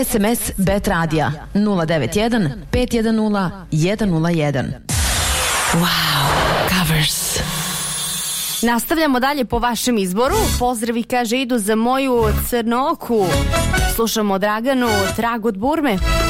SMS Bet Radija 091 510 101. Wow, covers. Nastavljamo dalje po vašem izboru. Pozdravi, kaže, idu za moju crnoku. Slušamo Draganu, Trag od Burme.